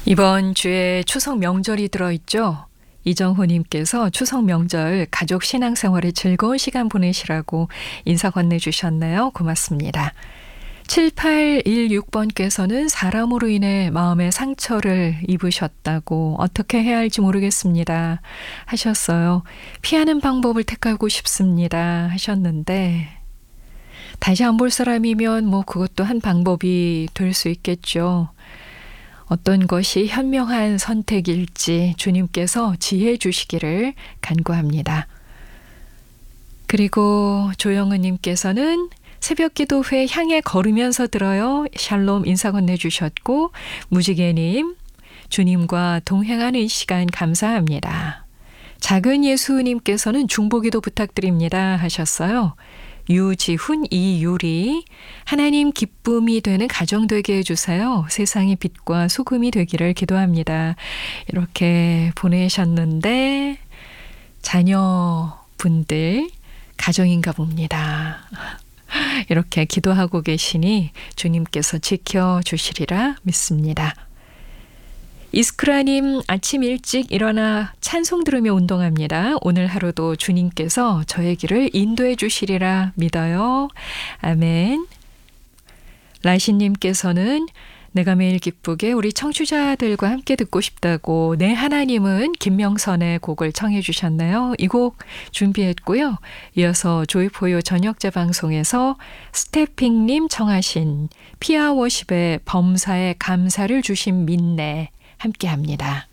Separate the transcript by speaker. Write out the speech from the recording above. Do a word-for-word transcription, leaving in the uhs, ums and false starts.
Speaker 1: 이번 주에 추석 명절이 들어있죠. 이정호님께서 추석 명절 가족 신앙생활에 즐거운 시간 보내시라고 인사 건네주셨네요. 고맙습니다. 칠팔일육 번께서는 사람으로 인해 마음의 상처를 입으셨다고 어떻게 해야 할지 모르겠습니다 하셨어요. 피하는 방법을 택하고 싶습니다 하셨는데 다시 안 볼 사람이면 뭐 그것도 한 방법이 될 수 있겠죠. 어떤 것이 현명한 선택일지 주님께서 지혜 주시기를 간구합니다. 그리고 조영은 님께서는 새벽기도회 향해 걸으면서 들어요. 샬롬 인사 건네주셨고 무지개님 주님과 동행하는 시간 감사합니다. 작은 예수님께서는 중보기도 부탁드립니다 하셨어요. 유지훈, 이유리 하나님 기쁨이 되는 가정 되게 해주세요. 세상의 빛과 소금이 되기를 기도합니다. 이렇게 보내셨는데 자녀분들 가정인가 봅니다. 이렇게 기도하고 계시니 주님께서 지켜주시리라 믿습니다. 이스크라님 아침 일찍 일어나 찬송 들으며 운동합니다. 오늘 하루도 주님께서 저의 길을 인도해 주시리라 믿어요. 아멘. 라신님께서는 내가 매일 기쁘게 우리 청취자들과 함께 듣고 싶다고 내 하나님은 김명선의 곡을 청해 주셨나요? 이 곡 준비했고요. 이어서 조이포요 저녁제 방송에서 스태핑님 청하신 피아워십의 범사에 감사를 주신 민네 함께합니다.